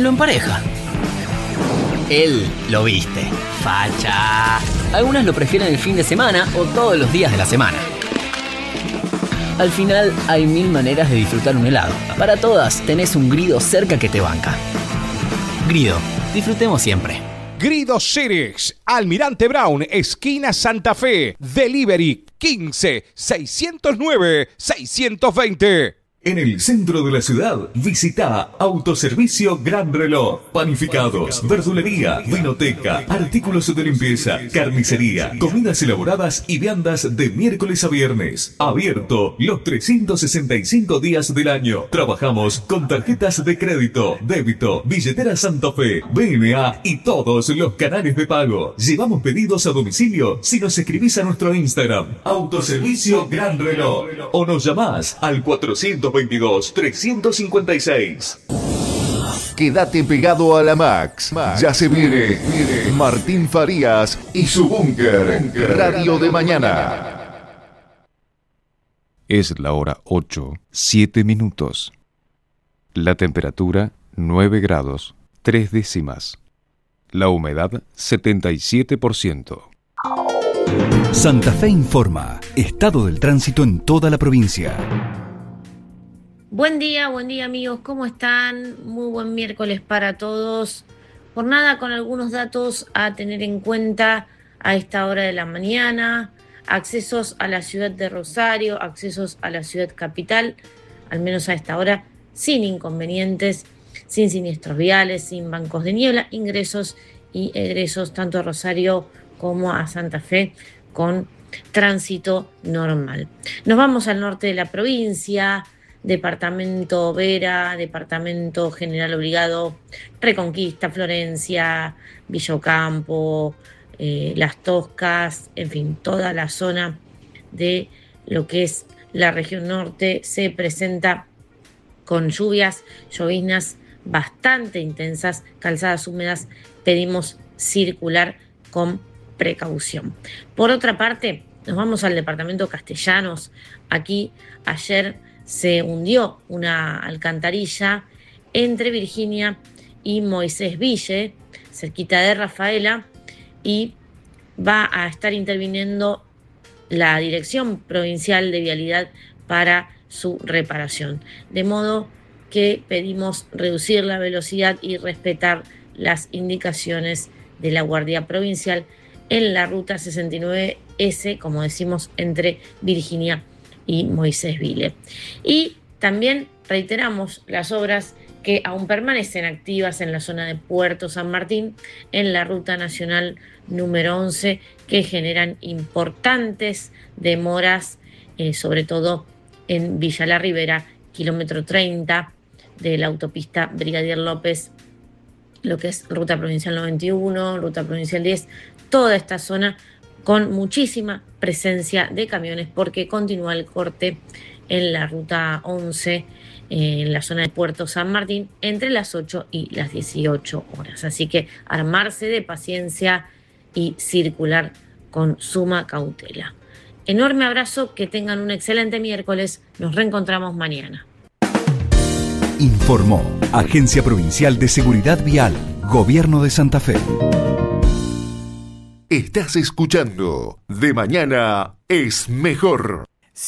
lo empareja. Él lo viste. Facha. Algunas lo prefieren el fin de semana o todos los días de la semana. Al final hay 1000 maneras de disfrutar un helado. Para todas tenés un Grido cerca que te banca. Grido, disfrutemos siempre. Grido Ceres, Almirante Brown, esquina Santa Fe. Delivery 15 609 620. En el centro de la ciudad, visita Autoservicio Gran Reloj. Panificados, verdulería, vinoteca, artículos de limpieza, carnicería, comidas elaboradas y viandas de miércoles a viernes. Abierto los 365 días del año. Trabajamos con tarjetas de crédito, débito, billetera Santa Fe, BNA y todos los canales de pago. Llevamos pedidos a domicilio si nos escribís a nuestro Instagram, Autoservicio Gran Reloj, o nos llamás al 422-356. Quédate pegado a la Max. Ya se viene Martín Farías y su búnker. Radio de mañana. Es la hora 8:07. La temperatura 9 grados 3 décimas. La humedad 77%. Santa Fe informa. Estado del tránsito en toda la provincia. Buen día amigos, ¿cómo están? Muy buen miércoles para todos. Jornada con algunos datos a tener en cuenta a esta hora de la mañana. Accesos a la ciudad de Rosario, accesos a la ciudad capital, al menos a esta hora, sin inconvenientes, sin siniestros viales, sin bancos de niebla, ingresos y egresos tanto a Rosario como a Santa Fe con tránsito normal. Nos vamos al norte de la provincia. Departamento Vera, Departamento General Obligado, Reconquista, Florencia, Villa Ocampo, Las Toscas, en fin, toda la zona de lo que es la región norte se presenta con lluvias, lloviznas bastante intensas, calzadas húmedas, pedimos circular con precaución. Por otra parte, nos vamos al departamento Castellanos. Aquí ayer se hundió una alcantarilla entre Virginia y Moisés Ville, cerquita de Rafaela, y va a estar interviniendo la Dirección Provincial de Vialidad para su reparación. De modo que pedimos reducir la velocidad y respetar las indicaciones de la Guardia Provincial en la ruta 69S, como decimos, entre Virginia y Moisés Ville. Y también reiteramos las obras que aún permanecen activas en la zona de Puerto San Martín, en la ruta nacional número 11, que generan importantes demoras, sobre todo en Villa La Ribera, kilómetro 30 de la autopista Brigadier López, lo que es ruta provincial 91, ruta provincial 10, toda esta zona con muchísima presencia de camiones porque continúa el corte en la ruta 11, en la zona de Puerto San Martín, entre las 8 y las 18 horas. Así que armarse de paciencia y circular con suma cautela. Enorme abrazo, que tengan un excelente miércoles. Nos reencontramos mañana. Informó Agencia Provincial de Seguridad Vial, Gobierno de Santa Fe. Estás escuchando De Mañana es Mejor.